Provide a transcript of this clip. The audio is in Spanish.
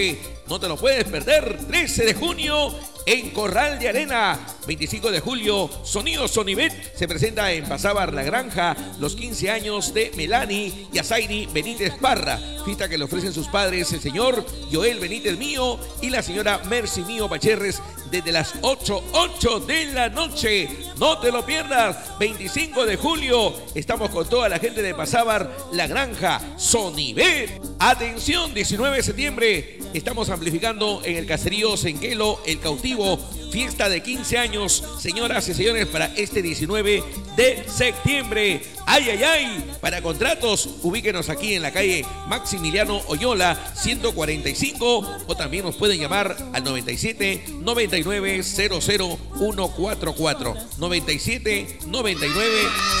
No te lo puedes perder, 13 de junio en Corral de Arena. 25 de julio, Sonido Sonibet se presenta en Pasábar La Granja, los 15 años de Melanie y Azairi Benítez Parra. Fiesta que le ofrecen sus padres, el señor Joel Benítez Mío y la señora Mercy Mío Bacherres, desde las 8 de la noche. No te lo pierdas, 25 de julio, estamos con toda la gente de Pasábar La Granja, Sonibet. Atención, 19 de septiembre, estamos amplificando en el caserío Senquelo, El Cautivo, fiesta de 15 años, señoras y señores, para este 19 de septiembre. ¡Ay, ay, ay! Para contratos, ubíquenos aquí en la calle Maximiliano Oyola, 145, o también nos pueden llamar al 97 99 00 144. 97 99